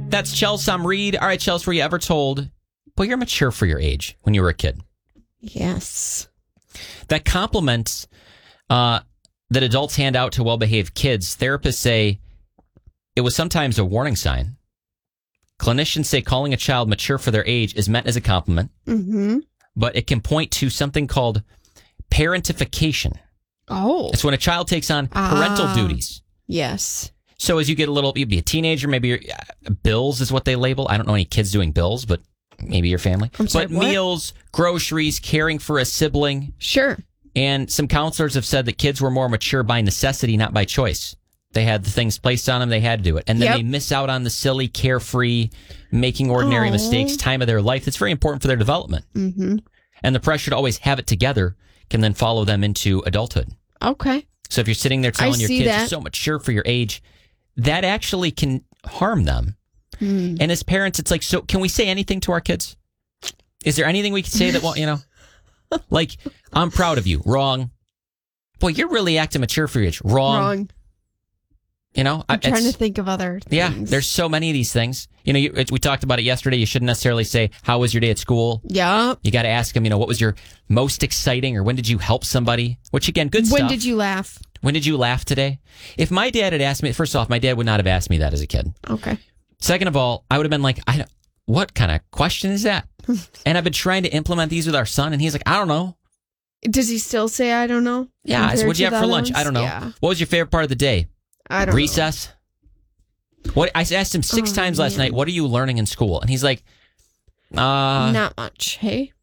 That's Chelsea Reed. All right, Chelsea, were you ever told, boy, you're mature for your age when you were a kid? Yes. That compliment that adults hand out to well-behaved kids, therapists say it was sometimes a warning sign. Clinicians say calling a child mature for their age is meant as a compliment, but it can point to something called parentification. Oh. It's when a child takes on parental duties. Yes. So as you get you'd be a teenager, maybe bills is what they label. I don't know any kids doing bills, but maybe your family. I'm sorry, but what? meals, groceries, caring for a sibling. Sure. And some counselors have said that kids were more mature by necessity, not by choice. They had the things placed on them, they had to do it. And then they miss out on the silly, carefree, making ordinary mistakes time of their life. That's very important for their development. Mm-hmm. And the pressure to always have it together can then follow them into adulthood. Okay. So if you're sitting there telling your kids you're so mature for your age, that actually can harm them. And as parents, it's like, so can we say anything to our kids? Is there anything we can say that, well, like, I'm proud of you. Wrong. Boy, you're really acting mature for your age. Wrong. I'm trying to think of other things. Yeah, there's so many of these things. We talked about it yesterday. You shouldn't necessarily say, how was your day at school? Yeah. You got to ask them, what was your most exciting, or when did you help somebody? Which, again, good stuff. When did you laugh? When did you laugh today? If my dad had asked me, first off, my dad would not have asked me that as a kid. Okay. Second of all, I would have been like, what kind of question is that? And I've been trying to implement these with our son, and he's like, I don't know. Does he still say, I don't know? Yeah, I said, what'd you have for lunch? I don't know. Yeah. What was your favorite part of the day? I don't know. Recess? What I asked him 6 times last night, what are you learning in school? And he's like, not much, hey?